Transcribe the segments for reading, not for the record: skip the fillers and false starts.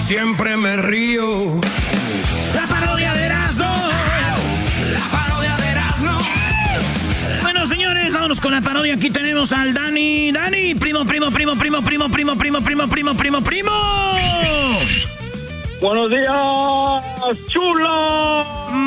siempre me río. La parodia de Erasmo. La parodia de Erasmo. Bueno, señores, vámonos con la parodia. Aquí tenemos al Dani. Dani, primo. Buenos días, chulo.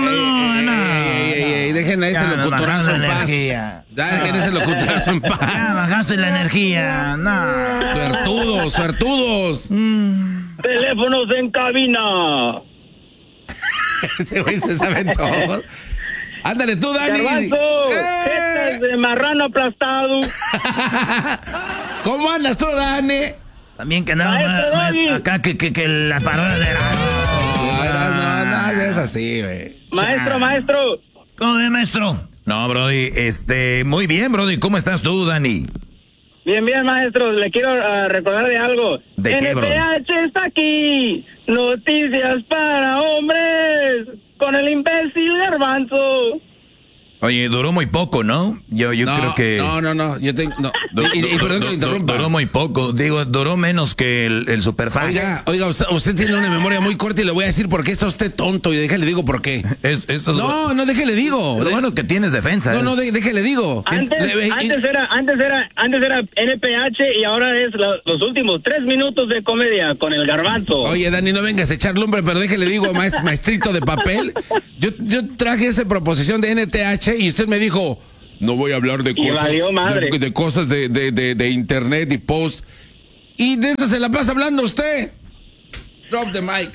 Dejen a ese locutorazo en paz. Dejen a ese locutorazo en paz. Ya bajaste la energía. No. Suertudos. Teléfonos en cabina. Ese güey se sabe todo. Ándale tú, Dani. Garbanzo, jetas de marrano aplastado. ¿Cómo andas tú, Dani? También que andaba más acá que la parodia de No, es así, güey. Maestro. ¿Cómo es, maestro? No, Brody, muy bien, Brody. ¿Cómo estás tú, Dani? Bien, maestro. Le quiero recordar de algo. ¿De qué, Brody? NPH está aquí. Noticias para hombres. Con el imbécil Garbanzo. Oye, duró muy poco, ¿no? Yo creo que... No. Yo tengo... No. Y perdón que lo interrumpa. Duró muy poco. Digo, duró menos que el Superfax. Oiga, usted tiene una memoria muy corta y le voy a decir por qué está usted tonto. Y déjale digo por qué. No, déjele digo. Lo bueno que tienes defensa. No, déjele digo. Antes era NPH y ahora es los últimos 3 minutos de comedia con el Garbanzo. Oye, Dani, no vengas a echar lumbre, pero déjele digo, maestrito de papel. Yo traje esa proposición de NTH y usted me dijo, no voy a hablar de cosas de internet y post. Y de eso se la pasa hablando usted. Drop the mic.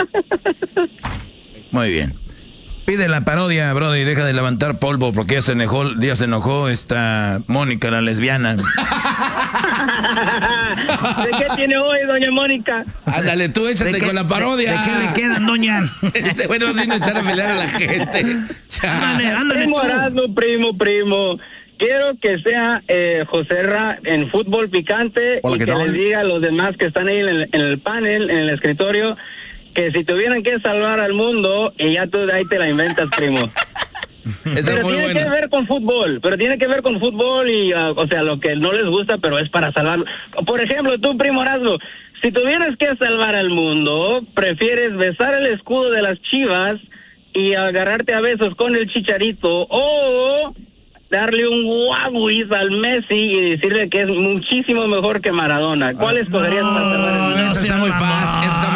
Muy bien. Pide la parodia, Brody, y deja de levantar polvo porque ya se enojó esta Mónica, la lesbiana. ¿De qué tiene hoy, doña Mónica? Ándale, tú échate con la parodia. ¿De qué le quedan, doña? Bueno, vino a echar a pelear a la gente. Ándale, primo Erasmo, primo. Quiero que sea José Ra en fútbol picante. Hola, y que les diga a los demás que están ahí en el panel, en el escritorio, que si tuvieran que salvar al mundo, y ya tú de ahí te la inventas, primo. Pero tiene que ver con fútbol y, o sea, lo que no les gusta, pero es para salvarlo. Por ejemplo, tú, primo Erasmo, si tuvieras que salvar al mundo, ¿prefieres besar el escudo de las Chivas y agarrarte a besos con el Chicharito o darle un guaguis al Messi y decirle que es muchísimo mejor que Maradona? ¿Cuál escogerías para salvar al mundo? Eso está muy fácil. Está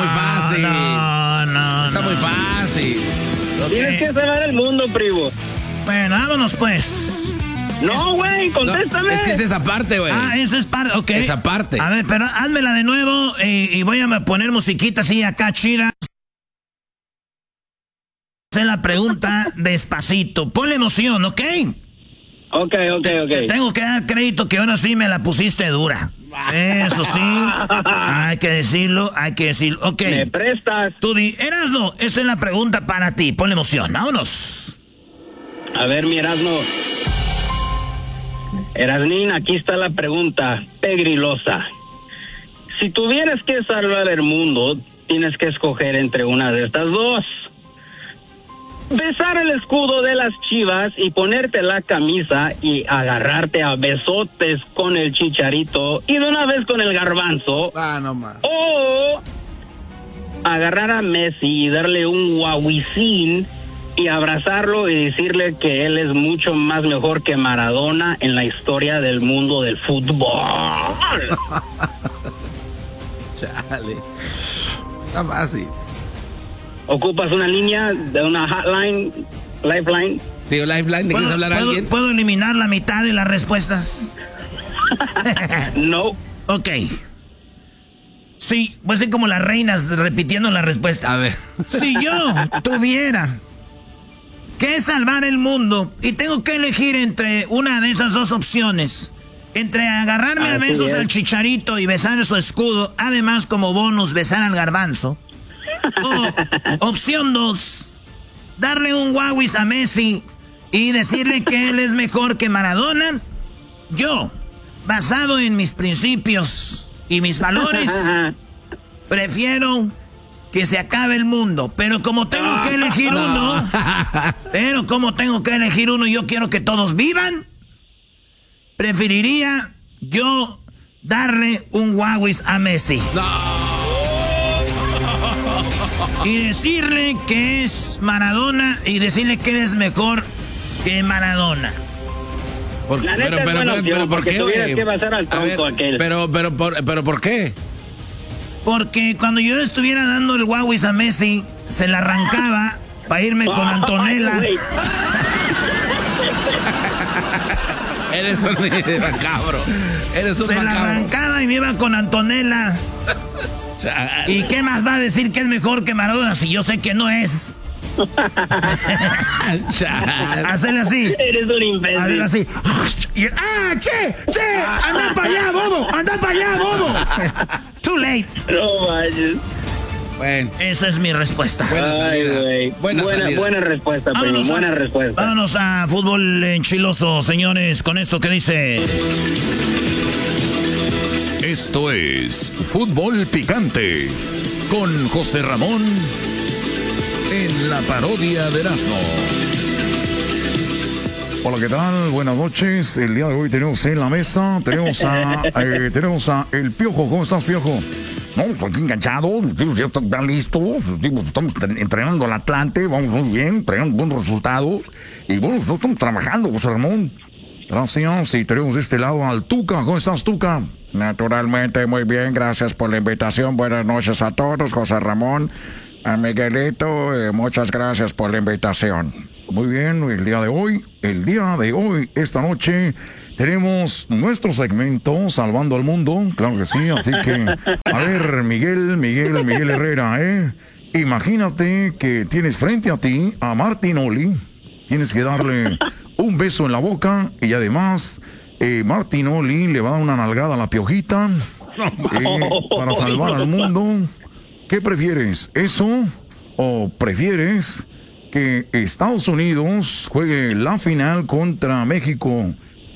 muy fácil. Tienes que salvar el mundo, primo. Bueno, vámonos pues. No, güey, contéstame. No, es que es esa parte, güey. Eso es parte, ok. Esa parte. A ver, pero házmela de nuevo y voy a poner musiquita así acá chida. Hacer la pregunta despacito. Ponle emoción, ¿ok? Ok. Te tengo que dar crédito que ahora sí me la pusiste dura. Eso sí, hay que decirlo. Ok. Me prestas. Tú di, Erasmo, esa es la pregunta para ti. Ponle emoción, vámonos. A ver, mi Erasmo. Erasnín, aquí está la pregunta pegrilosa. Si tuvieras que salvar el mundo, tienes que escoger entre una de estas dos. Besar el escudo de las Chivas y ponerte la camisa y agarrarte a besotes con el Chicharito y de una vez con el Garbanzo. No más. O agarrar a Messi y darle un guauicín y abrazarlo y decirle que él es mucho más mejor que Maradona en la historia del mundo del fútbol. Chale. Está fácil. ¿Ocupas una línea de una hotline, lifeline? Digo, lifeline, ¿quieres hablar a alguien? ¿Puedo eliminar la mitad de las respuestas? No. Ok. Sí, voy a ser como las reinas repitiendo la respuesta. A ver. Si yo tuviera que salvar el mundo y tengo que elegir entre una de esas dos opciones, entre agarrarme a besos al Chicharito y besar su escudo, además como bonus besar al Garbanzo, o opción 2, darle un guauis a Messi y decirle que él es mejor que Maradona, yo, basado en mis principios y mis valores, prefiero que se acabe el mundo. Pero como tengo que elegir uno, yo quiero que todos vivan, preferiría yo darle un guauis a Messi. y decirle que es Maradona y decirle que eres mejor que Maradona. Pero ¿por qué? Que pasar al tronco aquel. Pero ¿por qué? Porque cuando yo estuviera dando el guauis a Messi, se la arrancaba para irme con Antonella. Eres un macabro. Se la arrancaba y me iba con Antonella. ¿Y qué más da decir que es mejor que Maradona si yo sé que no es? Hacerle así. Eres un imbécil. Hacerle así. ¡Che! ¡Anda para allá, bobo! Too late. No vayas. Bueno. Esa es mi respuesta. Buena respuesta, primo. Buena respuesta. Vámonos a fútbol enchiloso, señores, con esto que dice... Esto es Fútbol Picante con José Ramón en la parodia de Erasmo. Hola, ¿qué tal? Buenas noches. El día de hoy tenemos en la mesa, tenemos a El Piojo. ¿Cómo estás, Piojo? No, estoy aquí enganchado, los tíos ya están listos, estamos entrenando al Atlante, vamos muy bien, trayendo buenos resultados, y bueno, nosotros estamos trabajando, José Ramón. Gracias, y tenemos de este lado al Tuca. ¿Cómo estás, Tuca? Naturalmente, muy bien, gracias por la invitación, buenas noches a todos, José Ramón, a Miguelito, muchas gracias por la invitación. Muy bien, el día de hoy, esta noche, tenemos nuestro segmento Salvando al Mundo, claro que sí, así que, a ver, Miguel Herrera, imagínate que tienes frente a ti a Martinoli, tienes que darle un beso en la boca y además, Martinoli le va a dar una nalgada a la Piojita para salvar al mundo. ¿Qué prefieres, eso o prefieres que Estados Unidos juegue la semifinal contra México,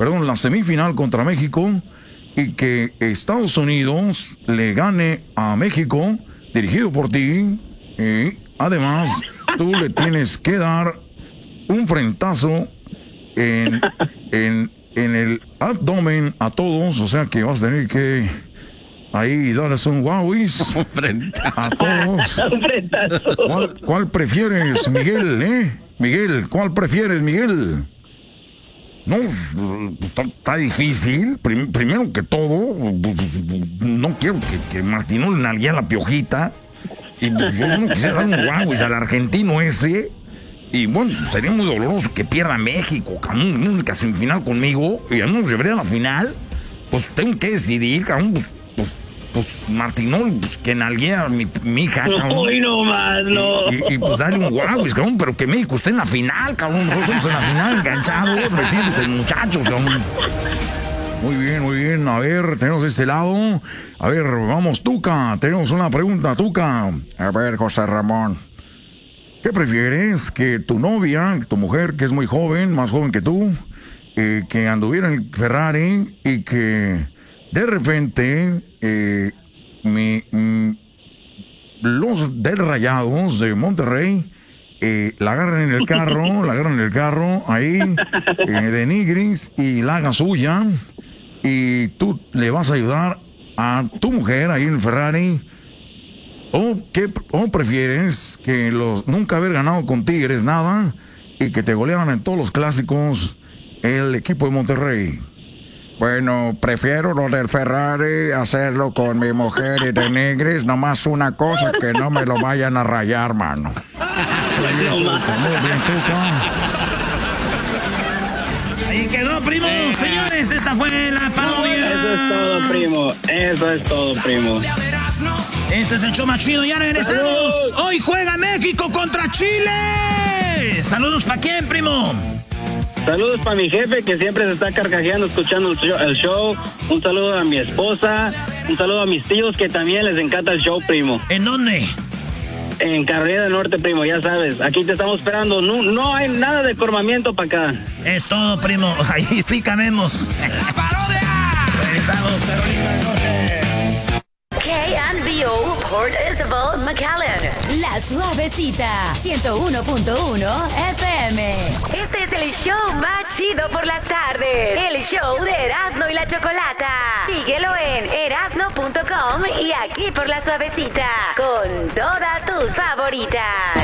y que Estados Unidos le gane a México, dirigido por ti, y además tú le tienes que dar un frentazo en el abdomen a todos, o sea que vas a tener que ahí darles un guauis a todos. ¿Cuál prefieres, Miguel, Miguel, ¿cuál prefieres, Miguel? No, pues está difícil. Primero que todo, no quiero que Martinoli nalguee a la Piojita. Y pues, yo no quisiera dar un guauis al argentino ese. Y bueno, sería muy doloroso que pierda México, cabrón, una única semifinal conmigo. Y ya no nos llevaría a la final. Pues tengo que decidir, cabrón, pues Martinoli, pues que nalguee a mi hija, cabrón. Uy, no más, no. Y pues dale un guauis, cabrón, pero que México esté en la final, cabrón. Nosotros estamos en la final, enganchados, metidos con muchachos, cabrón. Muy bien. A ver, tenemos de este lado. A ver, vamos, Tuca. Tenemos una pregunta, Tuca. A ver, José Ramón. ¿Qué prefieres? Que tu novia, tu mujer, que es muy joven, más joven que tú, que anduviera en el Ferrari y que de repente los del Rayados de Monterrey la agarran en el carro, ahí de Nigris y la haga suya y tú le vas a ayudar a tu mujer ahí en el Ferrari? ¿O prefieres que nunca haber ganado con Tigres nada y que te golearan en todos los clásicos el equipo de Monterrey? Bueno, prefiero lo del Ferrari, hacerlo con mi mujer y de Nigris, nomás una cosa, que no me lo vayan a rayar, mano. Muy bien, Tuca. Ahí quedó, primo. Señores, esta fue la parodia. Eso es todo, primo. Este es el show más chido, ya regresamos. Hoy juega México contra Chile. Saludos para quién, primo. Saludos para mi jefe que siempre se está carcajeando escuchando el show. Un saludo a mi esposa. Un saludo a mis tíos que también les encanta el show, primo. ¿En dónde? En Carolina del Norte, primo, ya sabes. Aquí te estamos esperando. No hay nada de cormamiento para acá. Es todo, primo. Ahí sí cabemos. ¡La parodia! Regresamos, Carolina del Norte. KNBO Port Isabel, McAllen. La Suavecita, 101.1 FM. Este es el show más chido por las tardes. El show de Erasmo y la Chocolata. Síguelo en erasno.com y aquí por La Suavecita. Con todas tus tus favoritas.